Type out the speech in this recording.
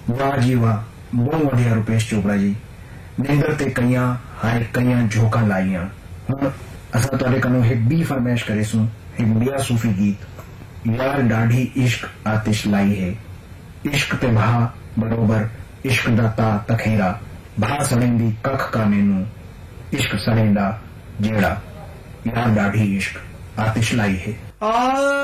वाह जी वाह, बहुत वधिया रुपेश चोपड़ा जी। निंदर ते कईयां हाय कईयां झोंका लाइयां। हुण असां तुहाडे कन्नों हिक ॿी फरमाइश करेसूं, हिक मियां सूफी गीत। यार ॾाढी इश्क आतिश लाई है, इश्क ते भा बरोबर इश्क दा ता तखेरा, भा सड़ेंदी कख का मैनू, इश्क सड़ेंदा जेड़ा, यार ॾाढी इश्क आतिश लाई है।